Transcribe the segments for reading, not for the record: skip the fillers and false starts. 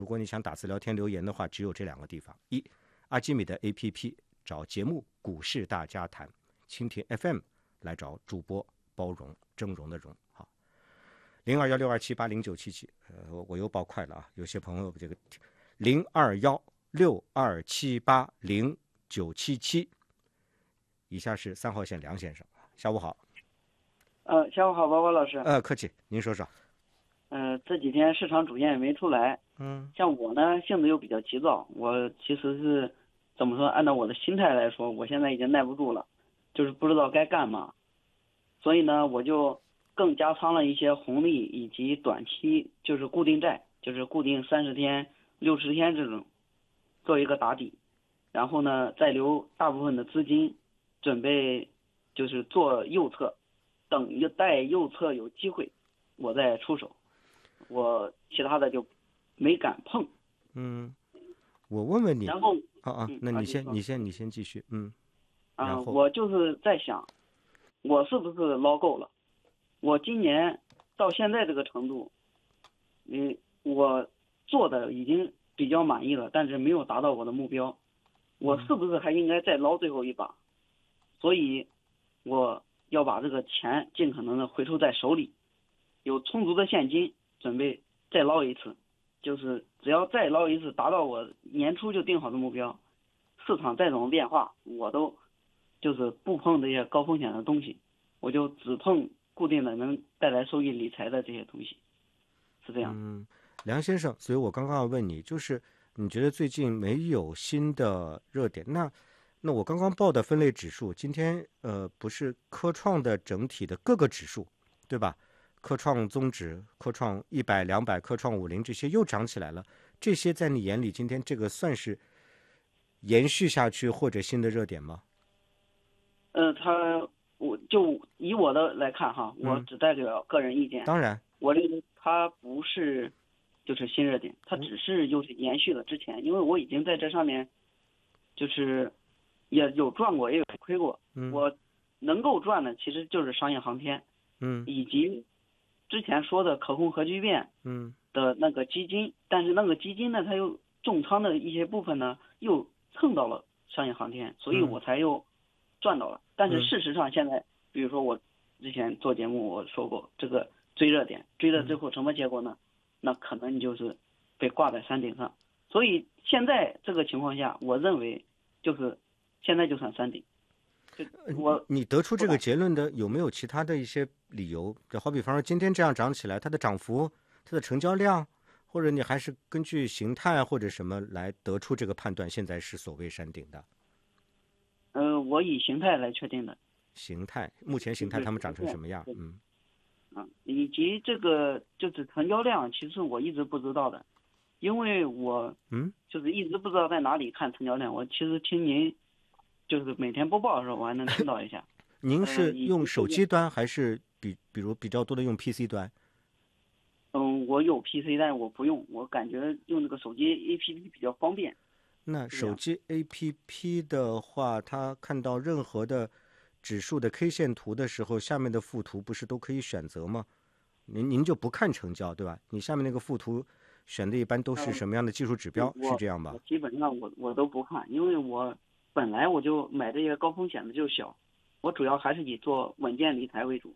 如果你想打字聊天留言的话，只有这2个地方：一，阿基米的 APP 找节目股市大家谈，蜻蜓 FM 来找主播包容，峥嵘的嵘。好，021627809777，我又报快了啊！有些朋友这个021627809777。以下是3号线梁先生，下午好。 下午好，包包老师。 客气，您说说。 这几天市场主线也没出来。像我呢，性子又比较急躁，我其实是怎么说？按照我的心态来说，我现在已经耐不住了，就是不知道该干嘛。所以呢，我就更加仓了一些红利以及短期，就是固定债，就是固定30天、60天这种，做一个打底。然后呢，再留大部分的资金，准备就是做右侧，等待右侧有机会，我再出手。我其他的就没敢碰。 我问问你。 然后那你先继续。然后我就是在想，我是不是捞够了？我今年到现在这个程度，我做的已经比较满意了，但是没有达到我的目标，我是不是还应该再捞最后一把？所以我要把这个钱尽可能的回收在手里，有充足的现金准备再捞一次，就是只要再捞一次达到我年初就定好的目标，市场再怎么变化我都就是不碰这些高风险的东西，我就只碰固定的能带来收益理财的这些东西，是这样。 梁先生，所以我刚刚要问你，就是你觉得最近没有新的热点，那我刚刚报的分类指数今天不是科创的整体的各个指数对吧？科创综指、科创100、200、科创50这些又涨起来了，这些在你眼里今天这个算是延续下去或者新的热点吗？ 我就以我的来看哈，我只代表个人意见。 当然， 我认为它不是就是新热点，它只是又是延续了之前，因为我已经在这上面就是也有赚过，也有亏过。我能够赚的其实就是商业航天，以及之前说的可控核聚变的那个基金，但是那个基金呢，它又重仓的一些部分呢又蹭到了商业航天，所以我才又赚到了。但是事实上现在比如说我之前做节目我说过，这个追热点追了之后什么结果呢？那可能你就是被挂在山顶上。所以现在这个情况下，我认为就是现在就算山顶。 你得出这个结论的有没有其他的一些理由？就好比方说今天这样涨起来，它的涨幅、它的成交量，或者你还是根据形态或者什么来得出这个判断，现在是所谓山顶的？ 我以形态来确定的。 形态，目前形态它们长成什么样？ 以及这个就是成交量，其实我一直不知道的，因为我就是一直不知道在哪里看成交量。我其实听您就是每天播报的时候，我还能听到一下。 您是用手机端还是比如比较多的用 PC 端？ 我有 PC， 但是我不用，我感觉用这个手机 APP 比较方便。 那手机 APP 的话，它看到任何的指数的 K 线图的时候，下面的附图不是都可以选择吗？您就不看成交对吧？你下面那个附图选的一般都是什么样的技术指标？是这样吧？ 基本上我都不看，因为我本来我就买这些高风险的就小，我主要还是以做稳健理财为主。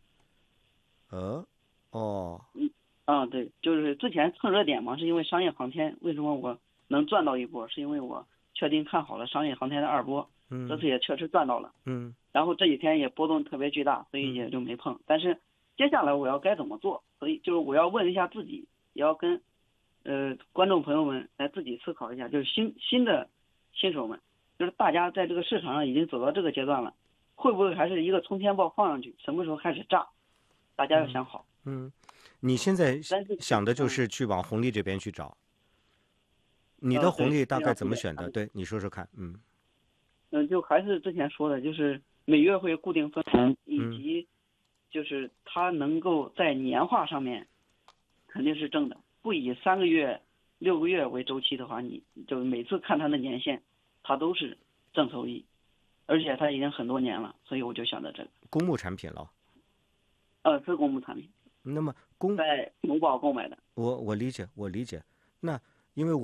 对，就是之前蹭热点嘛，是因为商业航天，为什么我能赚到一波？是因为我确定看好了商业航天的2波，这次也确实赚到了。然后这几天也波动特别巨大，所以也就没碰。但是接下来我要该怎么做？所以就是我要问一下自己，也要跟观众朋友们来自己思考一下，就是新的新手们，就是大家在这个市场上已经走到这个阶段了，会不会还是一个冲天炮放上去，什么时候开始炸？大家要想好。 你现在想的就是去往红利这边去找。你的红利大概怎么选的？对，你说说看。 就还是之前说的，就是每月会固定分红，以及就是它能够在年化上面肯定是正的，不以3个月、6个月为周期的话，你就每次看它的年限，它都是正收益，而且它已经很多年了，所以我就选择这个公募产品了。 是公募产品。 那么在某宝购买的。 我理解。那因为